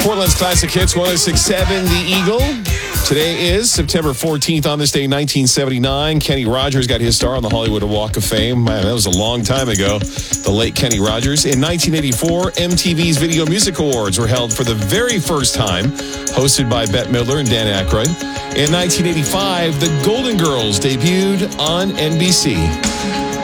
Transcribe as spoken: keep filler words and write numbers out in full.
Portland's Classic Hits one oh six point seven, The Eagle. Today is September fourteenth. On this day, nineteen seventy-nine, Kenny Rogers got his star on the Hollywood Walk of Fame. Man, that was a long time ago, the late Kenny Rogers. In nineteen eighty-four, M T V's Video Music Awards were held for the very first time, hosted by Bette Midler and Dan Aykroyd. In nineteen eighty-five, the Golden Girls debuted on N B C.